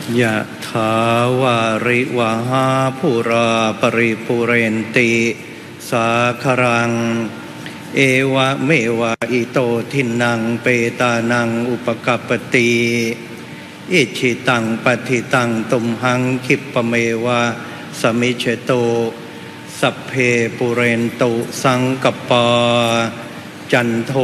ยะถาวาริวหาภูราปริปุเรนติสาครังเอวะเมวะอิโตทินังเปตานังอุปกัปปติอิชิตังปฏิตังตุมหังคิปะเมวะสมิจฉโตสัพเพปุเรนตุสังกปปาจันโท